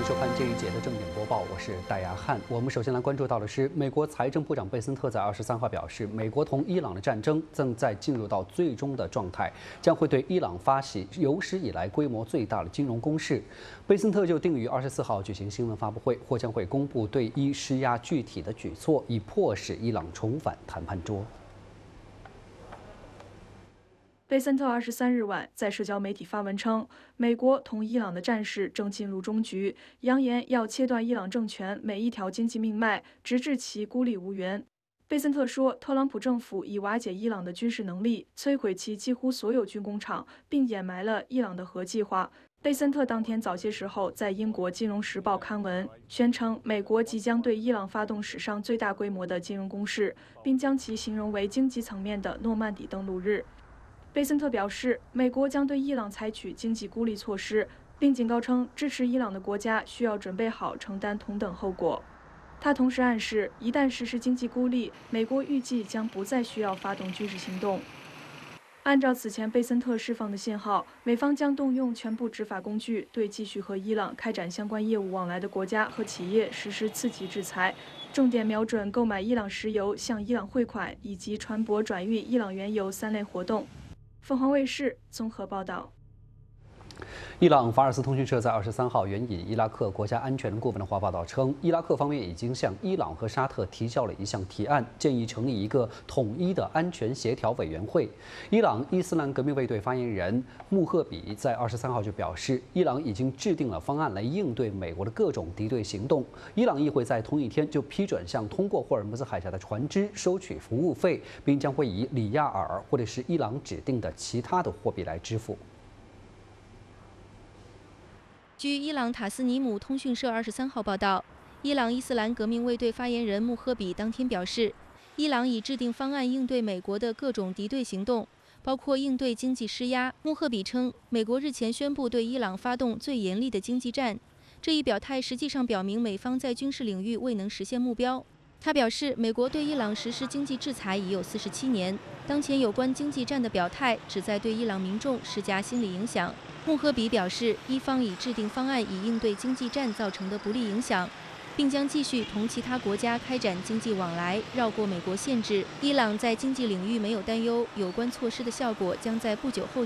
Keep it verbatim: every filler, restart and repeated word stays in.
收看这一节的正点播报，我是戴亚汉。我们首先来关注到的是，美国财政部长贝森特在二十三号表示，美国同伊朗的战争正在进入到最终的状态，将会对伊朗发起有史以来规模最大的金融攻势。贝森特就定于二十四号举行新闻发布会，或将会公布对伊施压具体的举措，以迫使伊朗重返谈判桌。 贝森特二十三日晚在社交媒体发文称，美国同伊朗的战事正进入终局，扬言要切断伊朗政权每一条经济命脉，直至其孤立无援。贝森特说，特朗普政府已瓦解伊朗的军事能力，摧毁其几乎所有军工厂，并掩埋了伊朗的核计划。贝森特当天早些时候在英国《金融时报》刊文，宣称美国即将对伊朗发动史上最大规模的金融攻势，并将其形容为经济层面的诺曼底登陆日。 贝森特表示，美国将对伊朗采取经济孤立措施，并警告称，支持伊朗的国家需要准备好承担同等后果。他同时暗示，一旦实施经济孤立，美国预计将不再需要发动军事行动。按照此前贝森特释放的信号，美方将动用全部执法工具，对继续和伊朗开展相关业务往来的国家和企业实施刺激制裁。 重点瞄准购买伊朗石油、向伊朗汇款以及船舶转运伊朗原油三类活动。 凤凰卫视综合报道。 伊朗法尔斯通讯社在二十三号援引伊拉克国家安全顾问的话报道称，伊拉克方面已经向伊朗和沙特提交了一项提案，建议成立一个统一的安全协调委员会。伊朗伊斯兰革命卫队发言人穆赫比在二十三号就表示，伊朗已经制定了方案来应对美国的各种敌对行动。伊朗议会在同一天就批准向通过霍尔木兹海峡的船只收取服务费，并将会以里亚尔或者是伊朗指定的其他的货币来支付。 据伊朗塔斯尼姆通讯社二十三号报道，伊朗伊斯兰革命卫队发言人穆赫比当天表示，伊朗已制定方案应对美国的各种敌对行动，包括应对经济施压。穆赫比称，美国日前宣布对伊朗发动最严厉的经济战，这一表态实际上表明美方在军事领域未能实现目标。 他表示，美国对伊朗实施经济制裁已有四十七年，当前有关经济战的表态旨在对伊朗民众施加心理影响。穆赫比表示，伊方已制定方案以应对经济战造成的不利影响，并将继续同其他国家开展经济往来，绕过美国限制。伊朗在经济领域没有担忧，有关措施的效果将在不久后